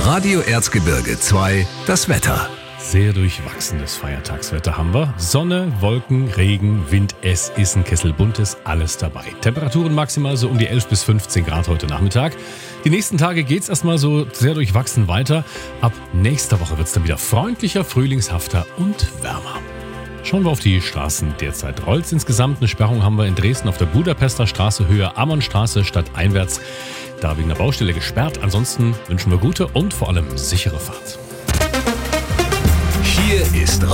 Radio Erzgebirge 2, das Wetter. Sehr durchwachsenes Feiertagswetter haben wir. Sonne, Wolken, Regen, Wind, es ist ein Kessel Buntes, alles dabei. Temperaturen maximal so um die 11 bis 15 Grad heute Nachmittag. Die nächsten Tage geht's erstmal so sehr durchwachsen weiter. Ab nächster Woche wird's dann wieder freundlicher, frühlingshafter und wärmer. Schauen wir auf die Straßen derzeit. Rollt's insgesamt. Eine Sperrung haben wir in Dresden auf der Budapester Straße, Höhe Ammonstraße, stadteinwärts. Da wegen der Baustelle gesperrt. Ansonsten wünschen wir gute und vor allem sichere Fahrt. Hier ist